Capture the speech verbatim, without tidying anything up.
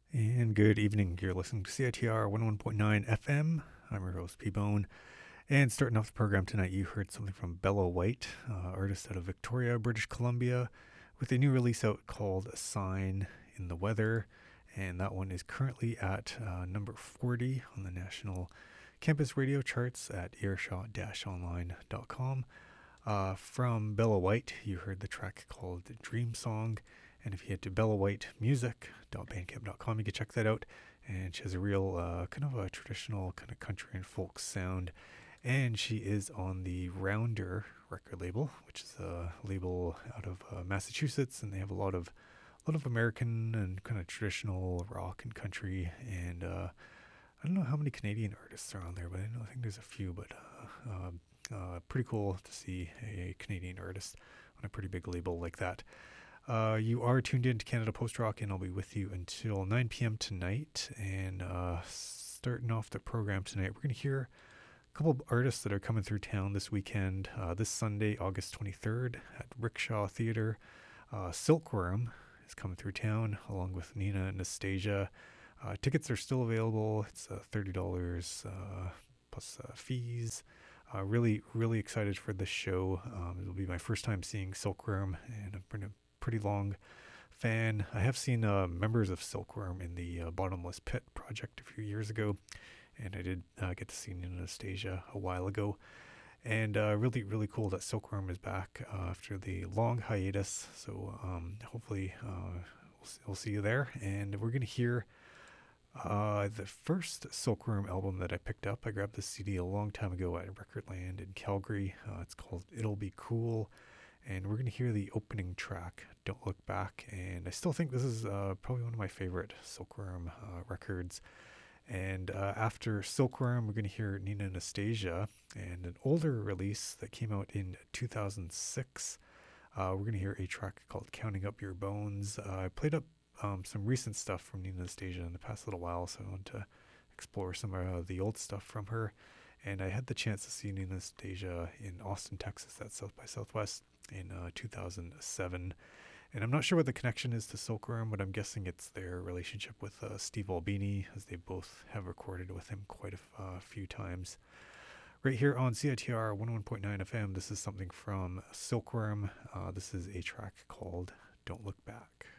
And good evening. You're listening to C I T R one oh one point nine F M. I'm your host, P Bone. And starting off the program tonight, you heard something from Bella White, uh, artist out of Victoria, British Columbia, with a new release out called A Sign in the Weather. And that one is currently at uh, number forty on the national campus radio charts at earshot online dot com. Uh, from Bella White, you heard the track called Dream Song. And if you head to bella white music dot bandcamp dot com, you can check that out. And she has a real uh, kind of a traditional kind of country and folk sound. And she is on the Rounder record label, which is a label out of uh, Massachusetts, and they have a lot of a lot of American and kind of traditional rock and country. And uh, I don't know how many Canadian artists are on there, but I, know, I think there's a few. But uh, uh, uh, pretty cool to see a Canadian artist on a pretty big label like that. Uh, you are tuned in to Canada Post Rock, and I'll be with you until nine p.m. tonight. And uh, starting off the program tonight, we're going to hear a couple of artists that are coming through town this weekend. Uh, this Sunday, August twenty-third, at Rickshaw Theatre, uh, Silkworm is coming through town, along with Nina Anastasia. Uh, tickets are still available. It's uh, thirty dollars uh, plus uh, fees. Uh, really, really excited for this show. Um, it'll be my first time seeing Silkworm, and I've been a pretty long fan. I have seen uh, members of Silkworm in the uh, Bottomless Pit project a few years ago, and I did uh, get to see Nina Anastasia a while ago. And uh, really, really cool that Silkworm is back uh, after the long hiatus. So um, hopefully uh, we'll, see, we'll see you there. And we're going to hear uh, the first Silkworm album that I picked up. I grabbed this C D a long time ago at Recordland in Calgary. Uh, it's called It'll Be Cool. And we're going to hear the opening track, Don't Look Back. And I still think this is uh, probably one of my favorite Silkworm uh, records. And uh, after Silkworm, we're going to hear Nina Anastasia and an older release that came out in two thousand six. Uh, we're going to hear a track called Counting Up Your Bones. Uh, I played up um, some recent stuff from Nina Anastasia in the past little while, so I want to explore some of uh, the old stuff from her. And I had the chance to see Nina Anastasia in Austin, Texas at South by Southwest in uh, two thousand seven. And I'm not sure what the connection is to Silkworm, but I'm guessing it's their relationship with uh, Steve Albini, as they both have recorded with him quite a f- uh, few times. Right here on C I T R one oh one point nine F M, this is something from Silkworm. Uh, this is a track called Don't Look Back.